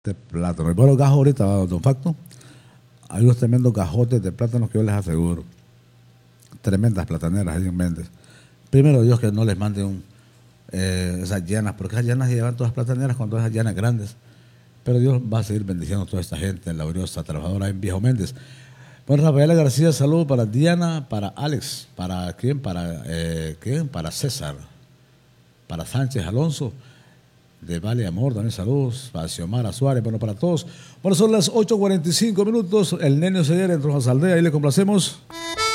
de plátano. Y bueno, los gajos ahorita, don Facto, hay unos tremendos gajotes de plátanos que yo les aseguro. Tremendas plataneras ahí en Méndez. Primero Dios que no les mande esas llanas, porque esas llanas llevan todas las plataneras con todas esas llanas grandes. Pero Dios va a seguir bendiciendo a toda esta gente laboriosa, trabajadora en Viejo Méndez. Bueno, Rafaela García, saludos para Diana, para Alex, ¿para quién? ¿Quién? Para César, para Sánchez Alonso, de Vale Amor, también saludos, para Xiomara Suárez, bueno, para todos. Bueno, son las 8:45 minutos, el Nene Ceguera en Rojas Aldea, ahí le complacemos.